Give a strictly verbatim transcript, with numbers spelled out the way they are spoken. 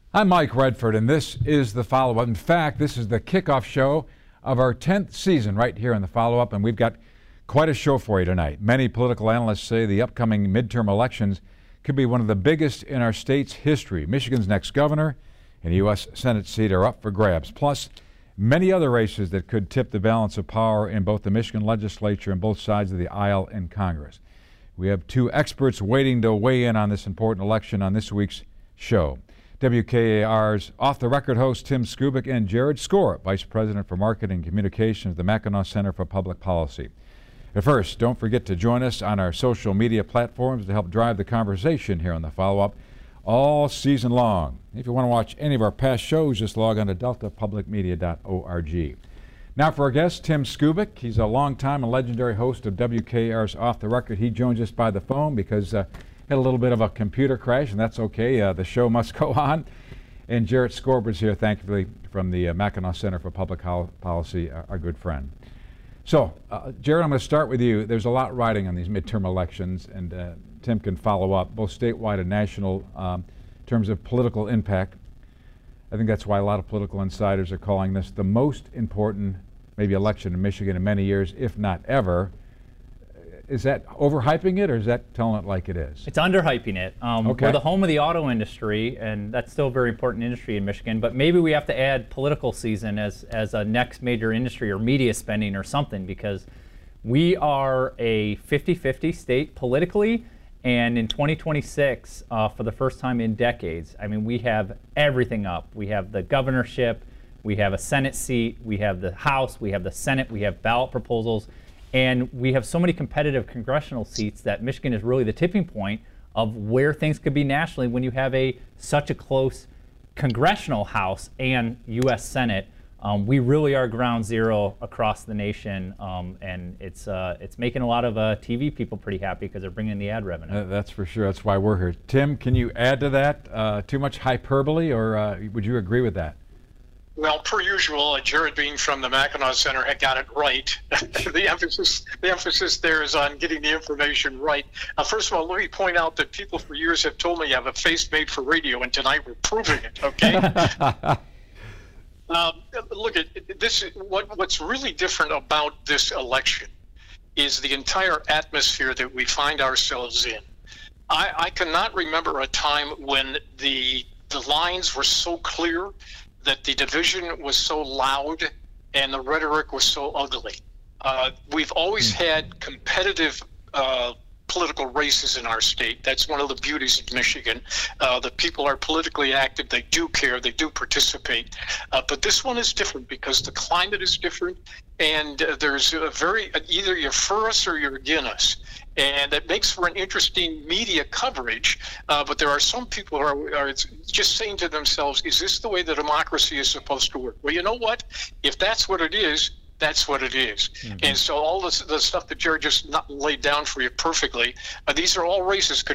I'm Mike Redford, and this is The Follow-Up. In fact, this is the kickoff show of our tenth season right here in The Follow-Up, and we've got quite a show for you tonight. Many political analysts say the upcoming midterm elections could be one of the biggest in our state's history. Michigan's next governor and U S Senate seat are up for grabs, plus many other races that could tip the balance of power in both the Michigan legislature and both sides of the aisle in Congress. We have two experts waiting to weigh in on this important election on this week's show. W K A R's off-the-record host Tim Skubic and Jared Skor, Vice President for Marketing and Communications at the Mackinac Center for Public Policy. But first, don't forget to join us on our social media platforms to help drive the conversation here on The Follow-Up all season long. If you want to watch any of our past shows, just log on to delta public media dot org. Now for our guest, Tim Skubic. He's a longtime and legendary host of W K A R's Off the Record. He joins us by the phone because uh, had a little bit of a computer crash, and that's okay. Uh, the show must go on. And Jared Skor is here, thankfully, from the uh, Mackinac Center for Public Policy, our, our good friend. So, uh, Jared, I'm going to start with you. There's a lot riding on these midterm elections, and uh, Tim can follow up, both statewide and national, um, in terms of political impact. I think that's why a lot of political insiders are calling this the most important, maybe, election in Michigan in many years, if not ever. Is that overhyping it, or is that telling it like it is? It's underhyping it. Um, okay. We're the home of the auto industry, and that's still a very important industry in Michigan, but maybe we have to add political season as, as a next major industry, or media spending or something, because we are a fifty fifty state politically, and in twenty twenty-six, uh, for the first time in decades, I mean, we have everything up. We have the governorship, we have a Senate seat, we have the House, we have the Senate, we have ballot proposals. And we have so many competitive congressional seats that Michigan is really the tipping point of where things could be nationally when you have a such a close congressional House and U S Senate. Um, we really are ground zero across the nation, um, and it's uh, it's making a lot of uh, T V people pretty happy because they're bringing in the ad revenue. Uh, that's for sure. That's why we're here. Tim, can you add to that? Uh, too much hyperbole, or uh, would you agree with that? Well, per usual, uh, Jared being from the Mackinac Center had got it right. the emphasis the emphasis there is on getting the information right. Uh, first of all, let me point out that people for years have told me I have a face made for radio, and tonight we're proving it, okay? um, look, at this. What, what's really different about this election is the entire atmosphere that we find ourselves in. I, I cannot remember a time when the the lines were so clear, that the division was so loud and the rhetoric was so ugly. Uh, we've always had competitive uh, political races in our state. That's one of the beauties of Michigan. Uh, the people are politically active, they do care, they do participate. Uh, but this one is different because the climate is different, and uh, there's a very, either you're for us or you're against us. And it makes for an interesting media coverage, uh, but there are some people who are, are just saying to themselves, is this the way that democracy is supposed to work? Well, you know what? If that's what it is, that's what it is. Mm-hmm. And so all this, the stuff that Jared just not laid down for you perfectly, uh, these are all races